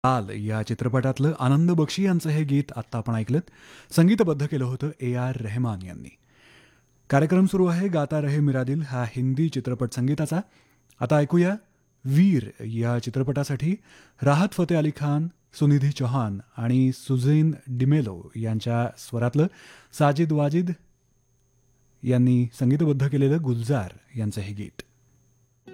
लाल या चित्रपटातलं आनंद बक्षी यांचं हे गीत आत्ता आपण ऐकलत. संगीतबद्ध केलं होतं A.R. रहमान यांनी. कार्यक्रम सुरू आहे गाता रहे मेरा दिल हा हिंदी चित्रपट संगीताचा. आता ऐकूया वीर या चित्रपटासाठी राहत फतेह अली खान, सुनिधी चौहान आणि सुझैन डिमेलो यांच्या स्वरातलं साजिद वाजिद यांनी संगीतबद्ध केलेलं गुलजार यांचं हे गीत.